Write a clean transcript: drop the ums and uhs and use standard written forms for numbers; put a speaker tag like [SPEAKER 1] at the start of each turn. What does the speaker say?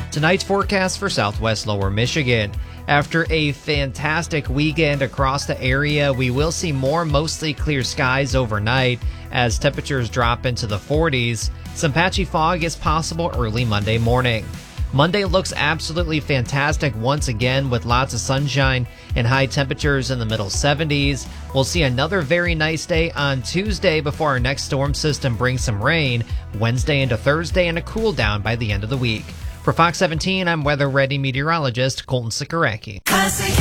[SPEAKER 1] Tonight's forecast for southwest lower Michigan. After a fantastic weekend across the area, we will see more mostly clear skies overnight as temperatures drop into the 40s. Some patchy fog is possible early Monday morning. Monday looks absolutely fantastic once again with lots of sunshine and high temperatures in the middle 70s. We'll see another very nice day on Tuesday before our next storm system brings some rain Wednesday into Thursday and a cool down by the end of the week. For Fox 17, I'm Weather Ready meteorologist Colton Sikoracki.